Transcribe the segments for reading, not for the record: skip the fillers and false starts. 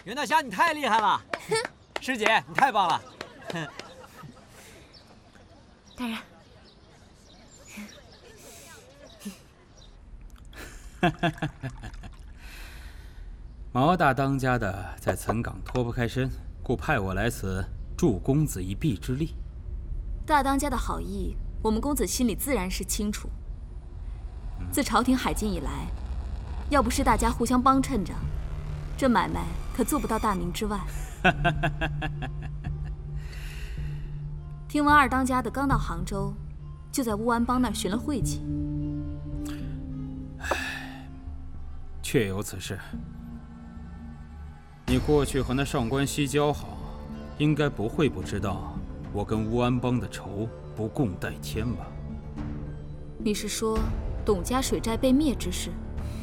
袁大侠，你太厉害了！师姐，你太棒了！ 大人。 毛大当家的在岑岗脱不开身，故派我来此助公子一臂之力。 大当家的好意，我们公子心里自然是清楚。自朝廷海禁以来，要不是大家互相帮衬着，这买卖可做不到大明之外。听闻二当家的刚到杭州，就在乌安帮那儿寻了晦气。 确有此事。你过去和那上官熙交好，应该不会不知道我跟乌安帮的仇不共戴天吧？ 你是说董家水寨被灭之事？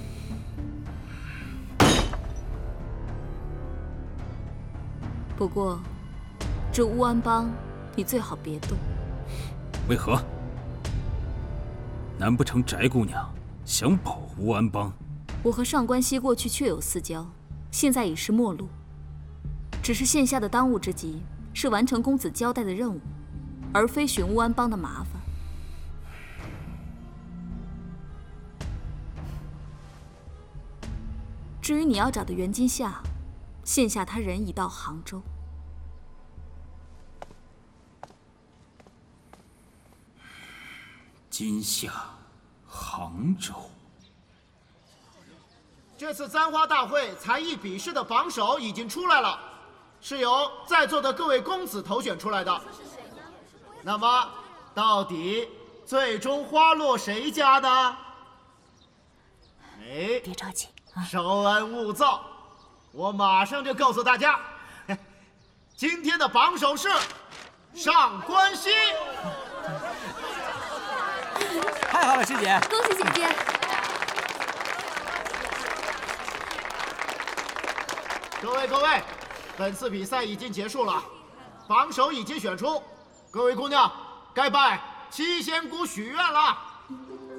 不过，这乌安帮，你最好别动。 为何？难不成翟姑娘想保乌安帮？ 我和上官熙过去确有私交，现在已是陌路。只是现下的当务之急是完成公子交代的任务，而非寻乌安帮的麻烦。至于你要找的袁今夏，现下他人已到杭州。 今夏，杭州。 这次簪花大会才艺比试的榜首已经出来了，是由在座的各位公子投选出来的。那么，到底最终花落谁家呢？哎， 别着急， 稍安勿躁，我马上就告诉大家。今天的榜首是上官熙。 太好了，师姐！ 恭喜姐姐！ 各位，本次比赛已经结束了，榜首已经选出，各位姑娘该拜七仙姑许愿了。